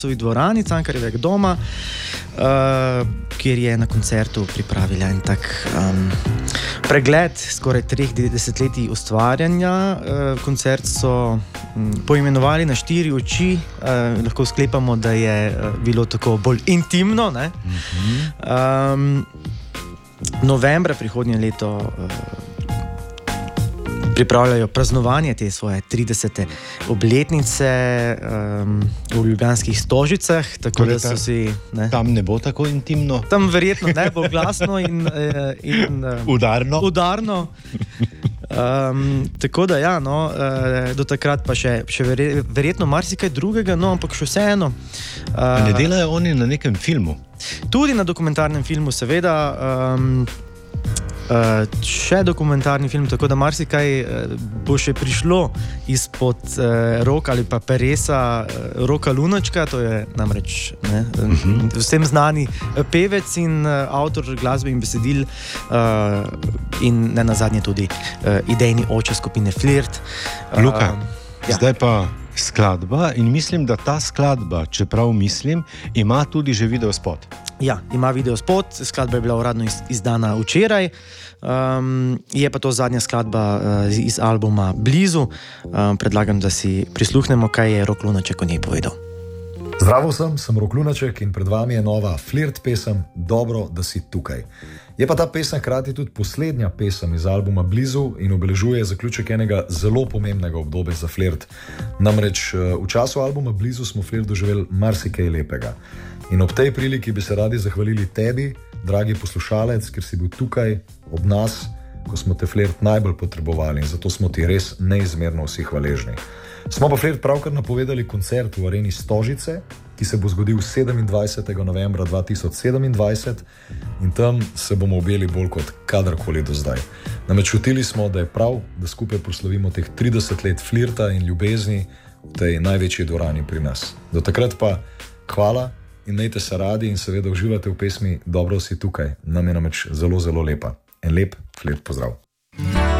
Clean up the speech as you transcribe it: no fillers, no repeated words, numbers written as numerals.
v dvorani Cankarjevega doma, kjer je na koncertu pripravila en tak pregled skoraj 3 desetletij ustvarjanja. Koncert so poimenovali Na štiri oči. Lahko sklepamo, da je bilo tako bolj intimno, ne? Novembra prihodnje leto pripravljajo praznovanje te svoje 30. obletnice v ljubljanskih Stožicah, tako da so si... Ne? Tam ne bo tako intimno? Tam verjetno ne bo glasno in udarno. Tako da ja, no, do takrat pa še verjetno marsikaj drugega, no, ampak še vseeno. Ne delajo oni na nekem filmu? Tudi na dokumentarnem filmu, seveda. Še dokumentarni film, tako da marsikaj bo še prišlo izpod rok ali pa peresa Roka Lunačka, to je namreč vsem znani pevec in avtor glasbe in besedil in ne nazadnje tudi idejni oče skupine Flirt. Luka, zdaj pa skladba in mislim, da ta skladba, čeprav mislim, ima tudi že videospot. Ja, ima videospot, skladba je bila uradno izdana včeraj, je pa to zadnja skladba iz albuma Blizu. Predlagam, da si prisluhnemo, kaj je Rok Lunaček o njej povedal. Zdravo sem Rok Lunaček in pred vami je nova Flirt pesem Dobro, da si tukaj. Je pa ta pesem hkrati tudi poslednja pesem iz albuma Blizu in obeležuje zaključek enega zelo pomembnega obdobja za Flirt. Namreč v času albuma Blizu smo Flirt doživeli marsikaj lepega. In ob tej priliki bi se radi zahvalili tebi, dragi poslušalec, ker si bil tukaj ob nas, ko smo te Flirt najbolj potrebovali in zato smo ti res neizmerno vsi hvaležni. Smo pa Flirt pravkar napovedali koncert v areni Stožice, ki se bo zgodil 27. novembra 2027 in tam se bomo objeli bolj kot kadarkoli do zdaj. Namreč čutili smo, da je prav, da skupaj proslavimo teh 30 let Flirta in ljubezni v tej največji dvorani pri nas. Do takrat pa hvala in imejte se radi in seveda uživate v pesmi Dobro si tukaj. Nam je namreč zelo, zelo lepa. En lep Flirt pozdrav.